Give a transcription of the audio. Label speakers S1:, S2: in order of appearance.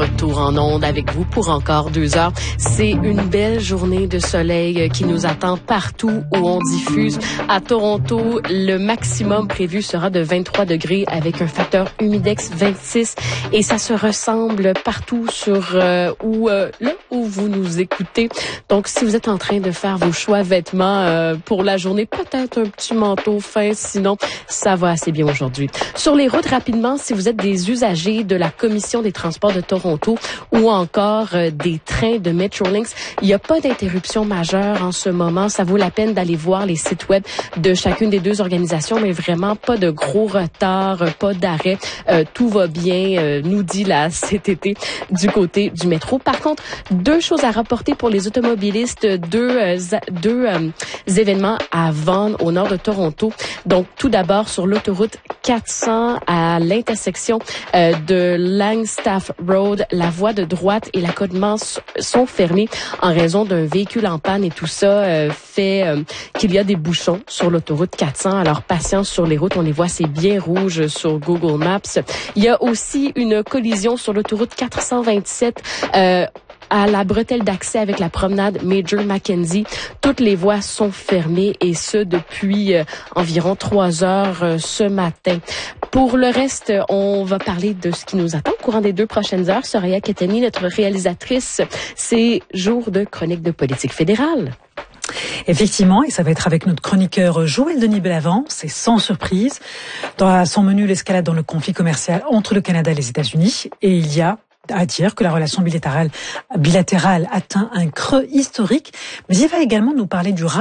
S1: retour en ondes avec vous pour encore 2 heures. C'est une belle journée de soleil qui nous attend partout où on diffuse. À Toronto, le maximum prévu sera de 23 degrés avec un facteur humidex 26 et ça se ressemble partout sur là où vous nous écoutez. Donc, si vous êtes en train de faire vos choix vêtements pour la journée, peut-être un petit manteau fin, sinon ça va assez bien aujourd'hui. Sur les routes, rapidement, si vous êtes des usagers de la Commission des transports de Toronto ou encore des trains de Metrolinx, il n'y a pas d'interruption majeure en ce moment. Ça vaut la peine d'aller voir les sites web de chacune des deux organisations, mais vraiment pas de gros retard, pas d'arrêt. Tout va bien, nous dit la CTT du côté du métro. Par contre, 2 choses à rapporter pour les automobilistes, deux événements à Vaughan, au nord de Toronto. Donc, tout d'abord, sur l'autoroute 400 à l'intersection de Langstaff Road, la voie de droite et l'accotement sont fermés en raison d'un véhicule en panne et tout ça fait qu'il y a des bouchons sur l'autoroute 400. Alors, patience sur les routes, on les voit, c'est bien rouge sur Google Maps. Il y a aussi une collision sur l'autoroute 427 à la bretelle d'accès avec la promenade Major Mackenzie. Toutes les voies sont fermées et ce depuis environ 3 heures ce matin. Pour le reste, on va parler de ce qui nous attend au courant des 2 prochaines heures. Soraya Ketani, notre réalisatrice, c'est jour de chronique de politique fédérale.
S2: Effectivement, et ça va être avec notre chroniqueur Joël Denis Bellavant, c'est sans surprise. Dans son menu, l'escalade dans le conflit commercial entre le Canada et les États-Unis. Et il y a à dire que la relation bilatérale atteint un creux historique, mais il va également nous parler du rapport